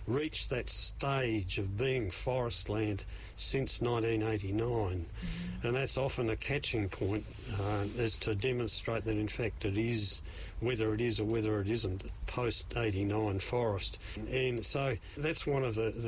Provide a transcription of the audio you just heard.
reached that stage of being forest land since 1989. And that's often a catching point as to demonstrate that in fact it is, whether it is or whether it isn't, post-89 forest. And so that's one of the